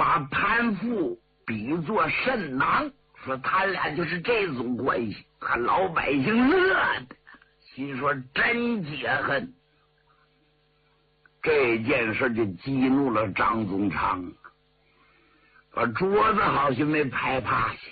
把谭父比作神囊，说他俩就是这种关系，他老百姓乐的，心说真解恨。这件事就激怒了张宗昌，把桌子好像没拍趴下。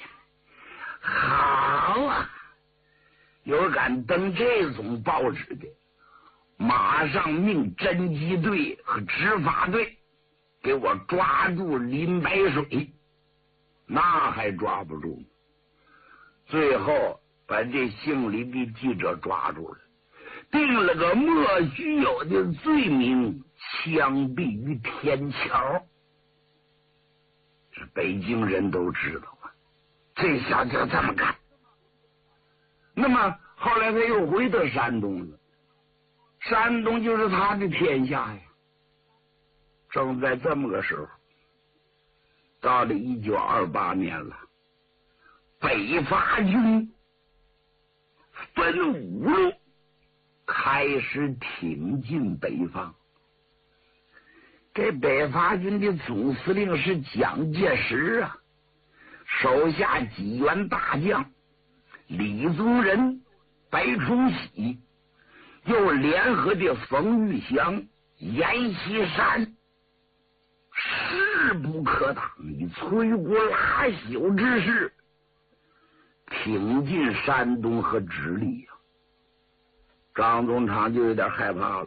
好啊，有敢登这种报纸的，马上命侦缉队和执法队给我抓住林白水。那还抓不住，最后把这姓林的记者抓住了，定了个莫须有的罪名，枪毙于天桥。这北京人都知道啊，这下就这么干。那么后来他又回到山东了，山东就是他的天下呀。正在这么个时候，到了1928年了，北伐军分5路开始挺进北方。这北伐军的总司令是蒋介石啊，手下几员大将李宗仁、白崇禧，又联合的冯玉祥、阎锡山，势不可挡，以摧枯拉朽之势挺进山东和直隶啊。张宗昌就有点害怕了，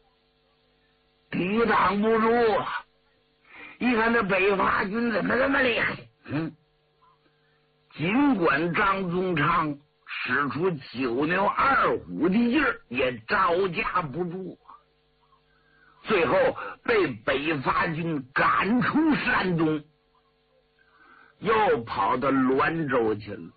抵挡不住啊！一看这北伐军怎么这么厉害，尽管张宗昌使出9牛2虎的劲儿，也招架不住啊。最后被北伐军赶出山东，又跑到滦州去了。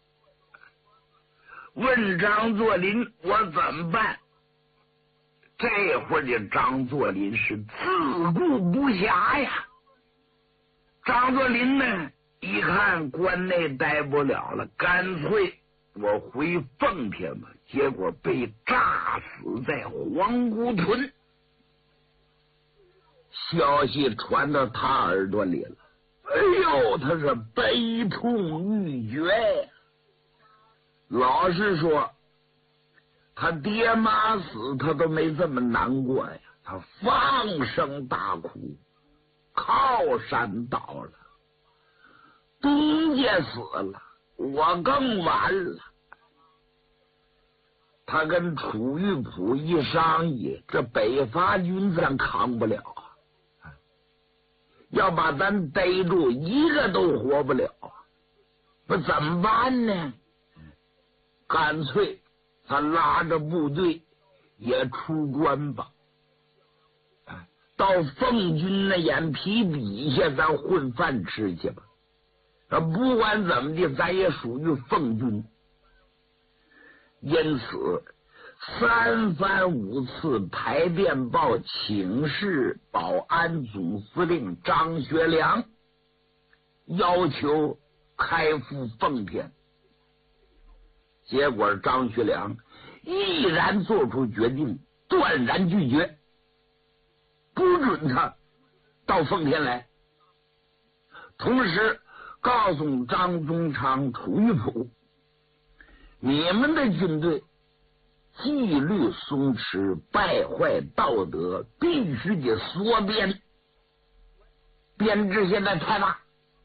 问张作霖我怎么办？这会儿的张作霖是自顾不暇呀。张作霖呢，一看关内待不了了，干脆我回奉天吧，结果被炸死在黄姑屯。消息传到他耳朵里了，哎呦，他是悲痛欲绝呀。老实说，他爹妈死他都没这么难过呀，他放声大哭，靠山倒了，东家死了，我更完了。他跟楚玉璞一商议，这北伐军咱扛不了啊，要把咱逮住，一个都活不了，那怎么办呢？干脆他拉着部队也出关吧，到奉军那眼皮底下咱混饭吃去吧。不管怎么的，咱也属于奉军。因此3番5次排电报请示保安总司令张学良，要求开赴奉天。结果张学良毅然做出决定，断然拒绝，不准他到奉天来。同时告诉张宗昌、楚玉璞，你们的军队纪律松弛，败坏道德，必须得缩编，编制现在太大，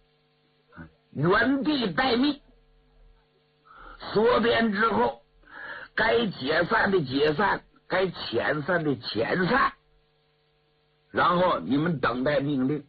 原地待命。缩编之后，该解散的解散，该遣散的遣散，然后你们等待命令。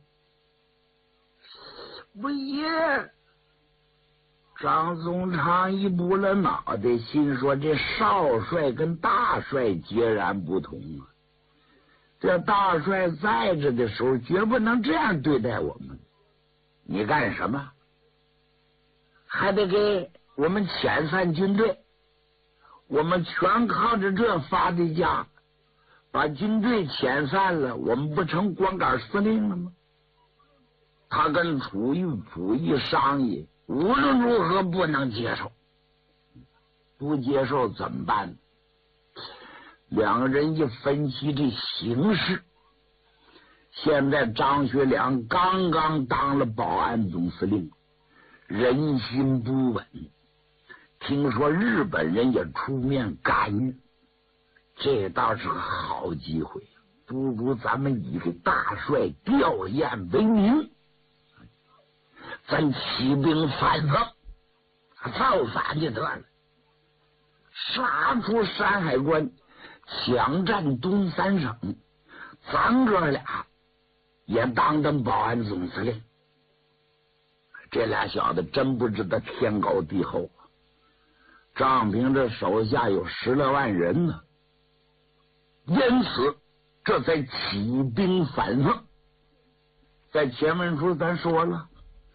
不也？张宗昌一拨了脑袋，心说这少帅跟大帅截然不同啊！这大帅在这的时候，绝不能这样对待我们。你干什么？还得给我们遣散军队，我们全靠着这发的家，把军队遣散了，我们不成光杆司令了吗？他跟楚玉璞一商议，无论如何不能接受，不接受怎么办？两个人一分析这形势， 现在张学良刚刚当了保安总司令，人心不稳，听说日本人也出面干预，这倒是个好机会，不如咱们以个大帅吊唁为名，咱起兵反抗，造反就得了，杀出山海关，抢占东三省，咱哥俩也当保安总司令。这俩小子真不知道天高地厚，张平这手下有10来万人呢，因此这才起兵反抗。在前文书咱说了，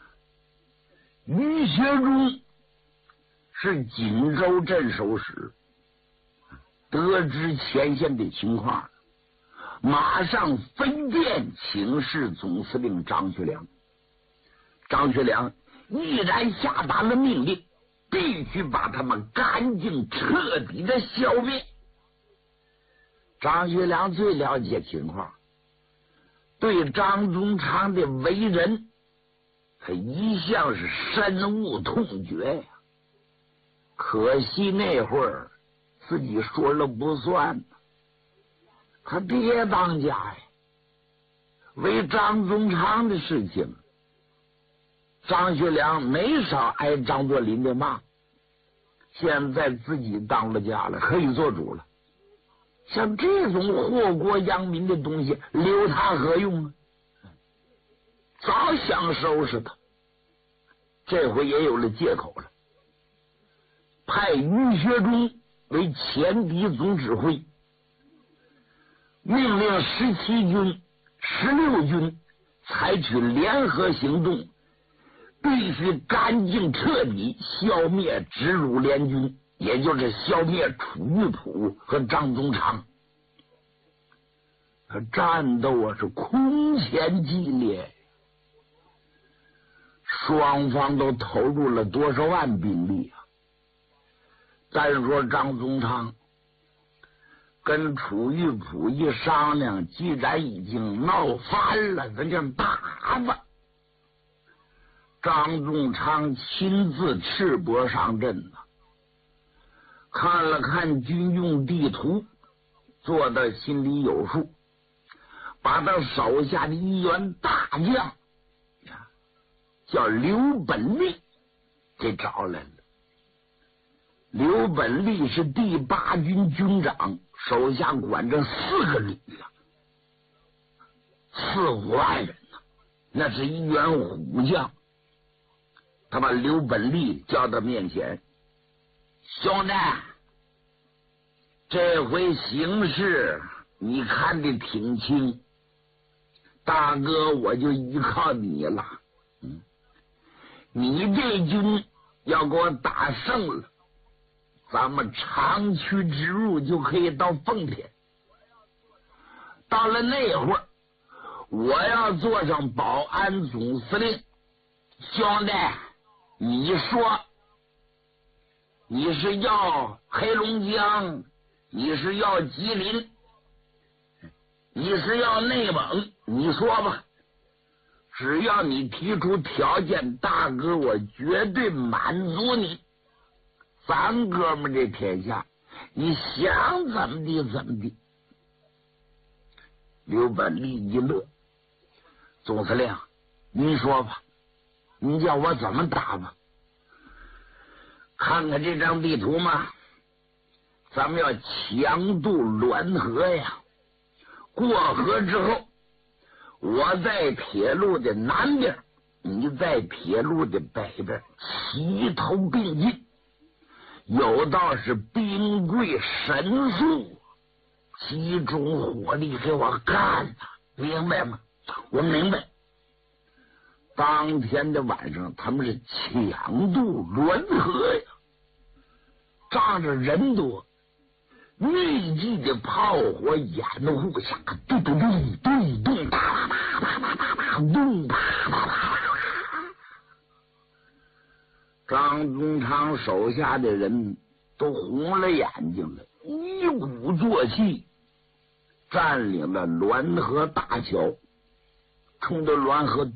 于学忠是锦州镇守使，得知前线的情况，马上飞电请示总司令张学良。张学良毅然下达了命令，必须把他们干净彻底的消灭。张学良最了解情况，对张宗昌的为人，他一向是深恶痛绝呀。可惜那会儿自己说了不算，他爹当家呀，为张宗昌的事情，张学良没少挨张作霖的骂。现在自己当了家了，可以做主了，像这种祸国殃民的东西留他何用啊？早想收拾他，这回也有了借口了，派于学忠为前敌总指挥，命令17军、16军采取联合行动，必须干净彻底消灭直鲁联军，也就是消灭楚玉璞和张宗昌。战斗是空前激烈，双方都投入了多少万兵力啊！单说张宗昌跟楚玉璞一商量，既然已经闹翻了，咱就打吧。张宗昌亲自赤膊上阵了，看了看军用地图，做到心里有数，把他手下的一员大将叫刘本立给找来了。刘本立是第8军军长，手下管着4个旅4、5万人呢，那是一员虎将。他把刘本立叫到面前，兄弟，这回形势你看得挺清，大哥我就依靠你了。你这军要给我打胜了，咱们长驱直入就可以到奉天。到了那会儿，我要做上保安总司令，兄弟，你说你是要黑龙江，你是要吉林，你是要内蒙，你说吧，只要你提出条件，大哥我绝对满足你。咱哥们这天下，你想怎么地怎么地。刘本立一乐，总司令您说吧，您叫我怎么打吧？看看这张地图嘛，咱们要强渡滦河呀。过河之后，我在铁路的南边，你在铁路的北边，齐头并进，有道是兵贵神速，集中火力给我干呐，明白吗？我明白。当天的晚上，他们是强渡滦河呀，仗着人多，密集的炮火掩护下，咚咚咚咚咚，啪啪啪啪啪啪，咚啪啪啪。张宗昌手下的人都红了眼睛了，一鼓作气，占领了滦河大桥， 冲着滦河